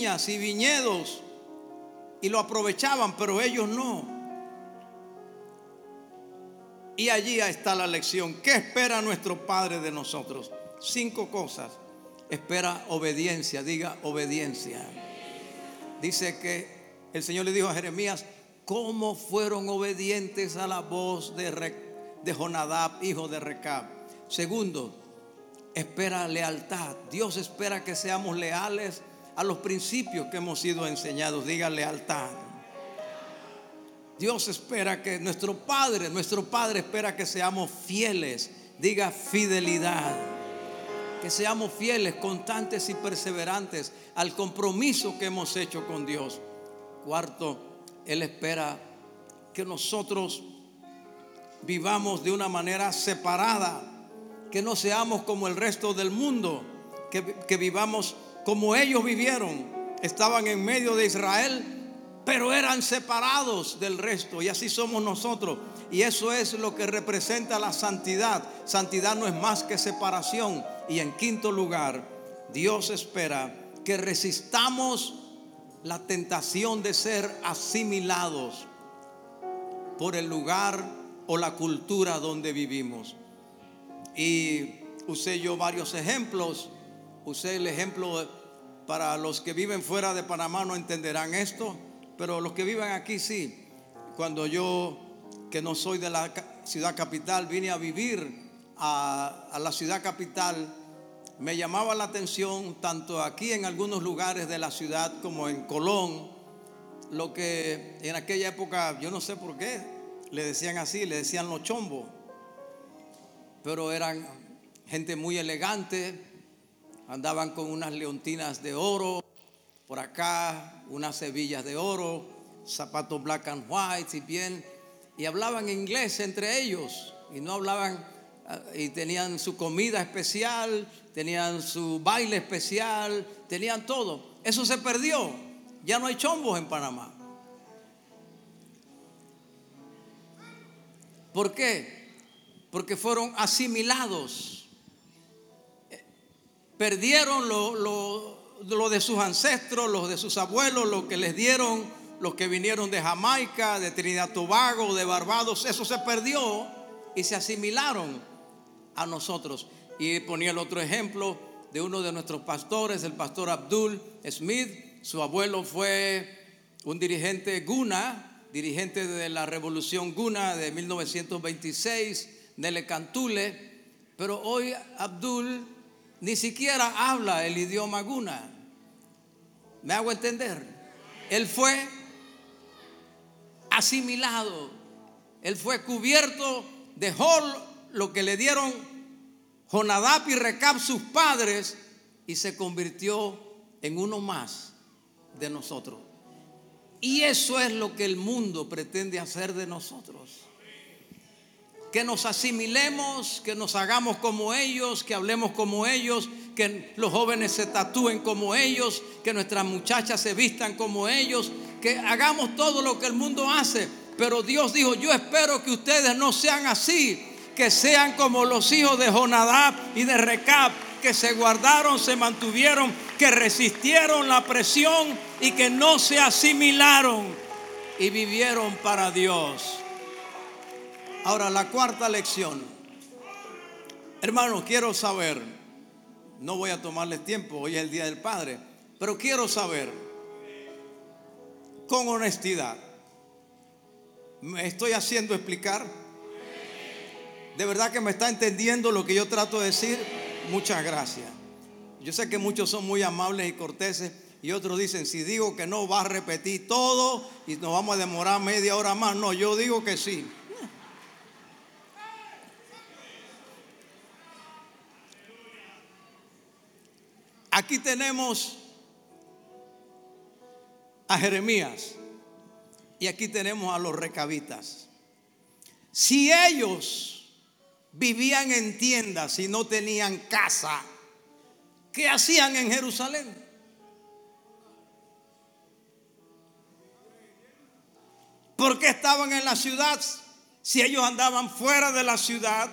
viñas y viñedos y lo aprovechaban, pero ellos no. Y allí está la lección. ¿Qué espera nuestro Padre de nosotros? 5 cosas. Espera obediencia, diga obediencia. Dice que el Señor le dijo a Jeremías: ¿cómo fueron obedientes a la voz de Jonadab, hijo de Recab? Segundo, espera lealtad. Dios espera que seamos leales a los principios que hemos sido enseñados. Diga lealtad. Dios espera que nuestro Padre espera que seamos fieles. Diga fidelidad. Que seamos fieles, constantes y perseverantes al compromiso que hemos hecho con Dios. Cuarto, Él espera que nosotros vivamos de una manera separada, que no seamos como el resto del mundo, que vivamos como ellos vivieron. Estaban en medio de Israel, pero eran separados del resto, y así somos nosotros. Y eso es lo que representa la santidad. Santidad no es más que separación. Y en quinto lugar, Dios espera que resistamos la tentación de ser asimilados por el lugar o la cultura donde vivimos. Y usé yo varios ejemplos. Usé el ejemplo para los que viven fuera de Panamá, no entenderán esto, pero los que viven aquí sí. Cuando yo, que no soy de la ciudad capital, vine a vivir a la ciudad capital, me llamaba la atención, tanto aquí en algunos lugares de la ciudad como en Colón, lo que en aquella época, yo no sé por qué le decían así, le decían los chombos, pero eran gente muy elegante, andaban con unas leontinas de oro, por acá unas hebillas de oro, zapatos black and white y hablaban inglés entre ellos, y no hablaban, y tenían su comida especial, tenían su baile especial, tenían todo. Eso se perdió, ya no hay chombos en Panamá. ¿Por qué? Porque fueron asimilados, perdieron lo de sus ancestros, lo de sus abuelos, lo que les dieron los que vinieron de Jamaica, de Trinidad y Tobago, de Barbados. Eso se perdió y se asimilaron a nosotros. Y ponía el otro ejemplo de uno de nuestros pastores, el pastor Abdul Smith. Su abuelo fue un dirigente Guna, dirigente de la revolución Guna de 1926, Nele Cantule. Pero hoy Abdul ni siquiera habla el idioma Guna. ¿Me hago entender? Él fue asimilado, él fue cubierto, dejó lo que le dieron Jonadab y Recab, sus padres, y se convirtió en uno más de nosotros. Y eso es lo que el mundo pretende hacer de nosotros: que nos asimilemos, que nos hagamos como ellos, que hablemos como ellos, que los jóvenes se tatúen como ellos, que nuestras muchachas se vistan como ellos, que hagamos todo lo que el mundo hace. Pero Dios dijo: yo espero que ustedes no sean así, que sean como los hijos de Jonadab y de Recab, que se guardaron, se mantuvieron, que resistieron la presión y que no se asimilaron y vivieron para Dios. Ahora, la cuarta lección. Hermanos, quiero saber, no voy a tomarles tiempo, hoy es el Día del Padre, pero quiero saber, con honestidad, ¿me estoy haciendo explicar? ¿De verdad que me está entendiendo lo que yo trato de decir? Muchas gracias. Yo sé que muchos son muy amables y corteses, y otros dicen: si digo que no, va a repetir todo y nos vamos a demorar media hora más. No, yo digo que sí. Aquí tenemos a Jeremías y aquí tenemos a los recabitas. Si ellos vivían en tiendas y no tenían casa, ¿qué hacían en Jerusalén? ¿Por qué estaban en la ciudad si ellos andaban fuera de la ciudad,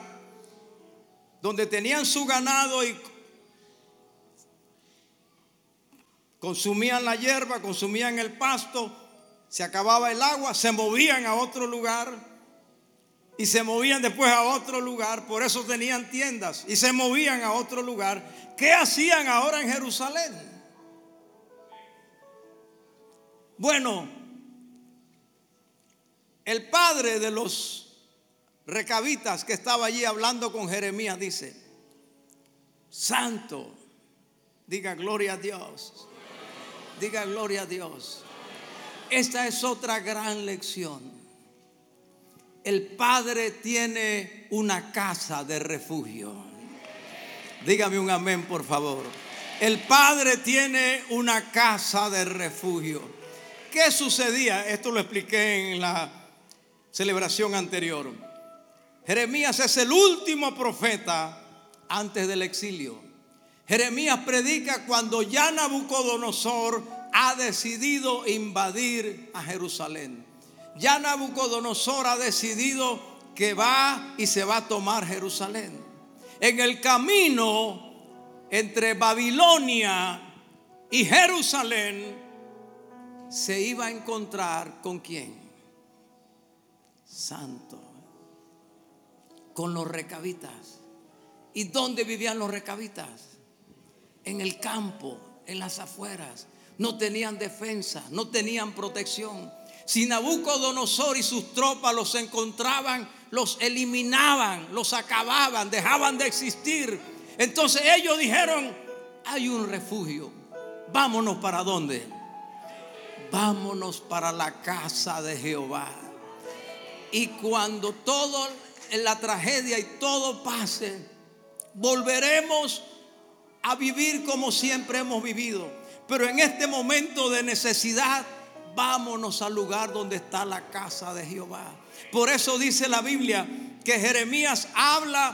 donde tenían su ganado y consumían la hierba, consumían el pasto, se acababa el agua, se movían a otro lugar y se movían después a otro lugar. Por eso tenían tiendas y se movían a otro lugar. ¿Qué hacían ahora en Jerusalén? Bueno, el padre de los recabitas que estaba allí hablando con Jeremías dice: Santo, diga gloria a Dios, diga gloria a Dios. Esta es otra gran lección. El Padre tiene una casa de refugio. Dígame un amén, por favor. El Padre tiene una casa de refugio. ¿Qué sucedía? Esto lo expliqué en la celebración anterior. Jeremías es el último profeta antes del exilio. Jeremías predica cuando ya Nabucodonosor ha decidido invadir a Jerusalén. Ya Nabucodonosor ha decidido que va y se va a tomar Jerusalén. En el camino entre Babilonia y Jerusalén se iba a encontrar ¿con quién? Santo, con los recabitas. ¿Y dónde vivían los recabitas? En el campo, en las afueras. No tenían defensa, no tenían protección. Si Nabucodonosor y sus tropas los encontraban, los eliminaban, los acababan, dejaban de existir. Entonces ellos dijeron: hay un refugio, vámonos. ¿Para dónde? Vámonos para la casa de Jehová. Y cuando todo en la tragedia y todo pase, volveremos a vivir como siempre hemos vivido. Pero en este momento de necesidad, vámonos al lugar donde está la casa de Jehová. Por eso dice la Biblia que Jeremías habla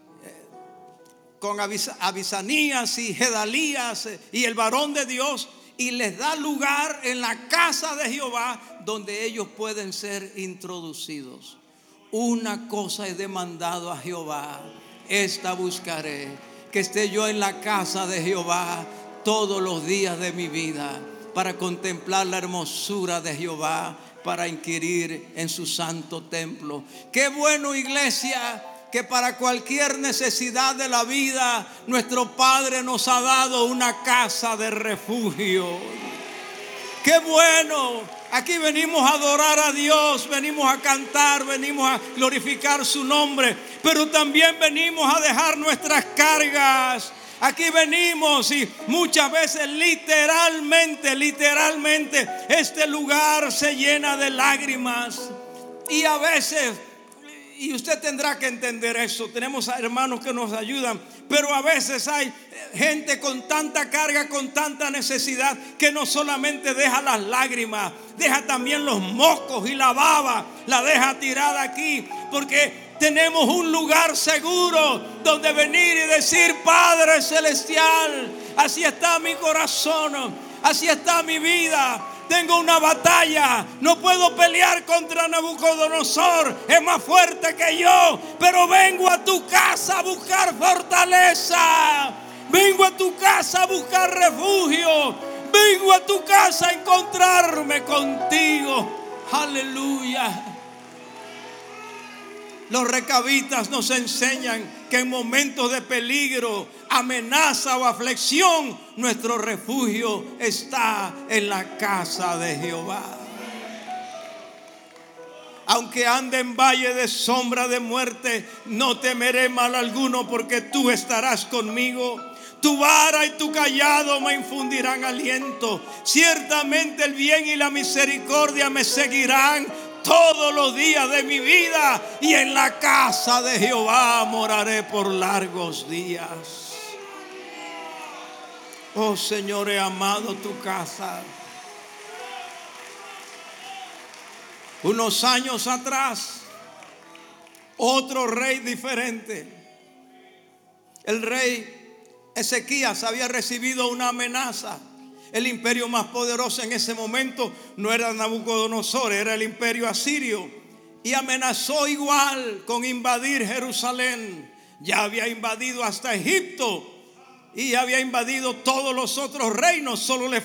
con Abisanías y Gedalías y el varón de Dios, y les da lugar en la casa de Jehová donde ellos pueden ser introducidos. Una cosa he demandado a Jehová, esta buscaré, que esté yo en la casa de Jehová todos los días de mi vida, para contemplar la hermosura de Jehová, para inquirir en su santo templo. Qué bueno, iglesia, que para cualquier necesidad de la vida, nuestro Padre nos ha dado una casa de refugio. Qué bueno. Aquí venimos a adorar a Dios, venimos a cantar, venimos a glorificar su nombre, pero también venimos a dejar nuestras cargas. Aquí venimos y muchas veces literalmente este lugar se llena de lágrimas. Y a veces, y usted tendrá que entender eso, tenemos hermanos que nos ayudan, pero a veces hay gente con tanta carga, con tanta necesidad, que no solamente deja las lágrimas, deja también los mocos y la baba, la deja tirada aquí, porque tenemos un lugar seguro donde venir y decir: Padre celestial, así está mi corazón, así está mi vida. Tengo una batalla, no puedo pelear contra Nabucodonosor, es más fuerte que yo, pero vengo a tu casa a buscar fortaleza, vengo a tu casa a buscar refugio, vengo a tu casa a encontrarme contigo. Aleluya. Los recabitas nos enseñan que en momentos de peligro, amenaza o aflicción, nuestro refugio está en la casa de Jehová. Aunque ande en valle de sombra de muerte, no temeré mal alguno, porque tú estarás conmigo. Tu vara y tu cayado me infundirán aliento. Ciertamente el bien y la misericordia me seguirán todos los días de mi vida, y en la casa de Jehová moraré por largos días. Oh Señor, he amado tu casa. Unos años atrás, otro rey diferente, el rey Ezequías, había recibido una amenaza. El imperio más poderoso en ese momento no era Nabucodonosor, era el imperio asirio, y amenazó igual con invadir Jerusalén. Ya había invadido hasta Egipto y había invadido todos los otros reinos, solo le